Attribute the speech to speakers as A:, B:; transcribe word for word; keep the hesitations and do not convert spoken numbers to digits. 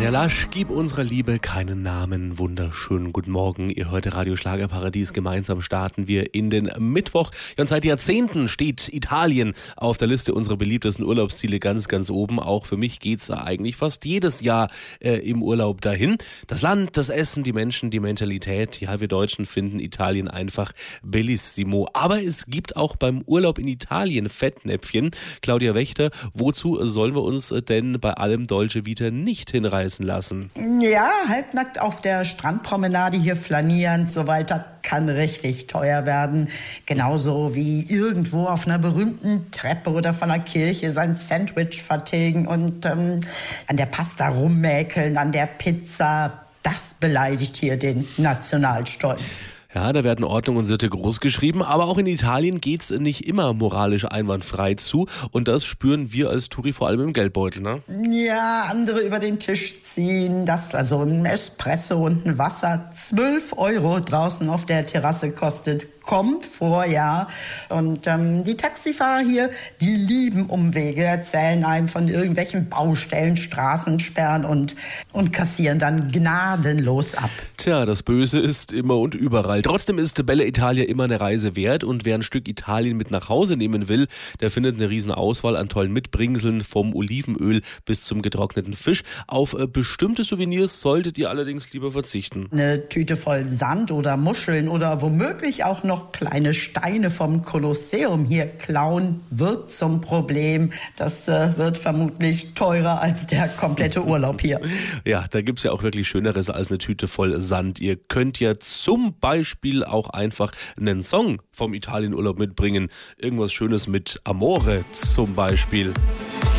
A: Anja Lasch, gib unserer Liebe keinen Namen. Wunderschönen guten Morgen. Ihr hört Radio Schlagerparadies. Gemeinsam starten wir in den Mittwoch. Ja, und seit Jahrzehnten steht Italien auf der Liste unserer beliebtesten Urlaubsziele ganz, ganz oben. Auch für mich geht's eigentlich fast jedes Jahr äh, im Urlaub dahin. Das Land, das Essen, die Menschen, die Mentalität. Ja, wir Deutschen finden Italien einfach bellissimo. Aber es gibt auch beim Urlaub in Italien Fettnäpfchen. Claudia Wächter, wozu sollen wir uns denn bei allem Dolce Vita nicht hinreißen lassen?
B: Ja, halbnackt auf der Strandpromenade hier flanieren, so weiter, kann richtig teuer werden. Genauso wie irgendwo auf einer berühmten Treppe oder von einer Kirche sein Sandwich vertilgen und ähm, an der Pasta rummäkeln, an der Pizza. Das beleidigt hier den Nationalstolz.
A: Ja, da werden Ordnung und Sitte großgeschrieben, aber auch in Italien geht's nicht immer moralisch einwandfrei zu und das spüren wir als Touri vor allem im Geldbeutel, ne?
B: Ja, andere über den Tisch ziehen, dass also ein Espresso und ein Wasser zwölf Euro draußen auf der Terrasse kostet. Kommt vor, ja. Und ähm, die Taxifahrer hier, die lieben Umwege, erzählen einem von irgendwelchen Baustellen, Straßensperren und, und kassieren dann gnadenlos ab.
A: Tja, das Böse ist immer und überall. Trotzdem ist Bella Italia immer eine Reise wert und wer ein Stück Italien mit nach Hause nehmen will, der findet eine riesen Auswahl an tollen Mitbringseln, vom Olivenöl bis zum getrockneten Fisch. Auf äh, bestimmte Souvenirs solltet ihr allerdings lieber verzichten.
B: Eine Tüte voll Sand oder Muscheln oder womöglich auch noch noch kleine Steine vom Kolosseum hier klauen, wird zum Problem. Das äh, wird vermutlich teurer als der komplette Urlaub hier.
A: Ja, da gibt's ja auch wirklich Schöneres als eine Tüte voll Sand. Ihr könnt ja zum Beispiel auch einfach einen Song vom Italienurlaub mitbringen. Irgendwas Schönes mit Amore zum Beispiel.